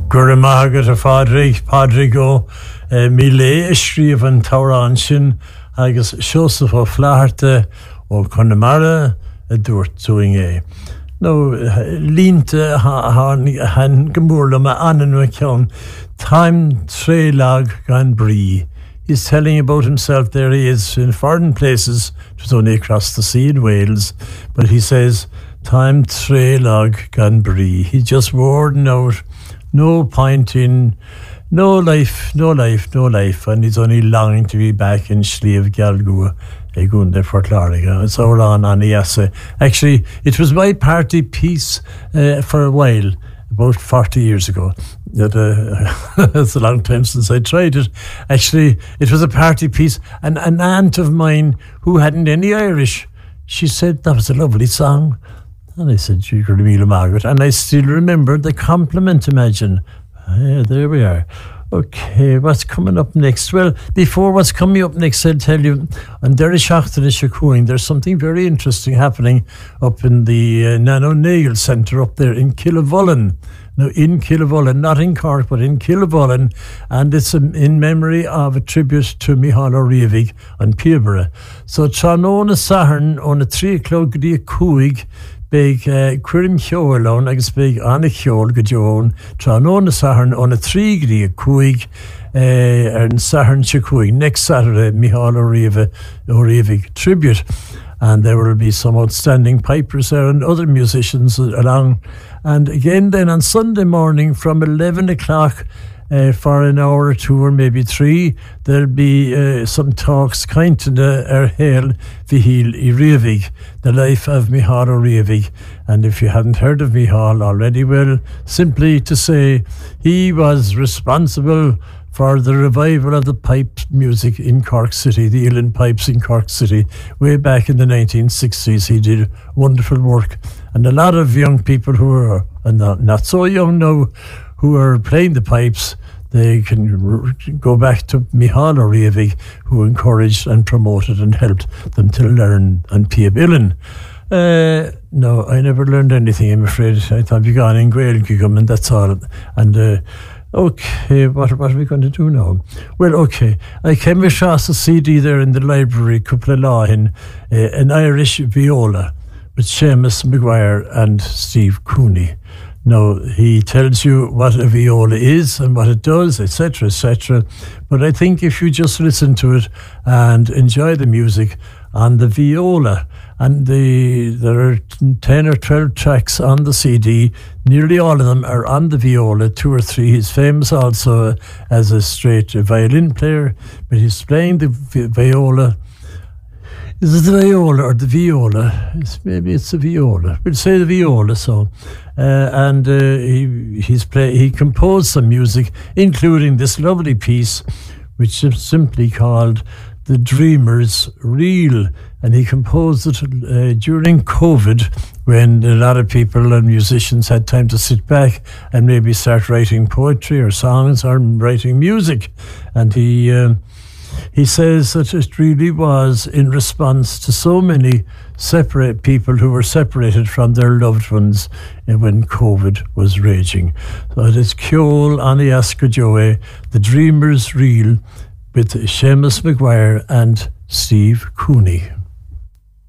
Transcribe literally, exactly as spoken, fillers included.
Gur mágad a fádra Padre go mi lé isríomh an tárán sin agus seosah ó phlátharte ó Connemara a dúirt túing é. No, línta han gemúrla ma anan wa ceann time trélag gan brí. He's telling about himself. There he is in foreign places. It was only across the sea in Wales, but he says time trélag gan brí. He just warned out, no point in, no life, no life, no life, and he's only longing to be back in Slieve Galgua. It's all on on the Actually, it was my party piece uh, for a while, about forty years ago. That uh, it's a long time since I tried it. Actually, it was a party piece, and an aunt of mine who hadn't any Irish, she said that was a lovely song, and I said, "You're Mila Margaret," and I still remember the compliment. Imagine, yeah, there we are. Okay, what's coming up next? Well, before what's coming up next, I'll tell you, on Derry Shachtana Shakuing, there's something very interesting happening up in the uh, Nano Nail Centre up there in Killavullen. Now, in Killavullen, not in Cork, but in Killavullen, and it's a, in memory of a tribute to Micheál Ó Riamh and Peterborough. So, Tranona Sahern on a three o'clock dia Cuig, big Curim Heolon, agus big Anna Heol Gajon, Tranona Sahern on a three dia Cuig, and Sahern Shakuig next Saturday, Micheál Ó Riamh tribute. And there will be some outstanding pipers there and other musicians along. And again, then on Sunday morning from eleven o'clock uh, for an hour or two or maybe three, there'll be uh, some talks kind of ar Hail Micheál Ó Riamh, the life of Micheál Ó Riamh. And if you hadn't heard of Micheál already, well, simply to say he was responsible for the revival of the pipe music in Cork City, the Uilleann Pipes in Cork City. Way back in the nineteen sixties, he did wonderful work. And a lot of young people who are not, not so young now, who are playing the pipes, they can r- go back to Micheál Ó Riamh, who encouraged and promoted and helped them to learn and P. Uilleann. Uh, no, I never learned anything, I'm afraid. I thought you gone in Gaelgigum and that's all. And uh, okay, what, what are we going to do now? Well, okay, I came across a C D there in the library, couple of Lahin, uh, an Irish viola with Seamus Maguire and Steve Cooney. Now, he tells you what a viola is and what it does, et cetera, et cetera. But I think if you just listen to it and enjoy the music on the viola, and the there are ten or twelve tracks on the C D. Nearly all of them are on the viola, two or three. He's famous also as a straight violin player, but he's playing the vi- viola. Is it the viola or the viola? It's, maybe it's the viola. We'll say the viola. So, uh, and uh, he he's play he composed some music, including this lovely piece, which is simply called "The Dreamer's Reel." And he composed it uh, during COVID, when a lot of people and musicians had time to sit back and maybe start writing poetry or songs or writing music. And he uh, he says that it really was in response to so many separate people who were separated from their loved ones when COVID was raging. So it is Ceol Anna Ascajoe, The Dreamer's Reel, with Seamus Maguire and Steve Cooney.